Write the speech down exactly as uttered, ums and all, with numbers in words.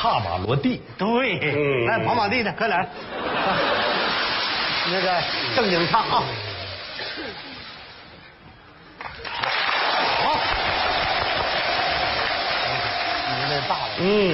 帕瓦罗蒂。 对， 嗯来跑马地的，快点，那个正经唱啊。好，你这大了。 嗯。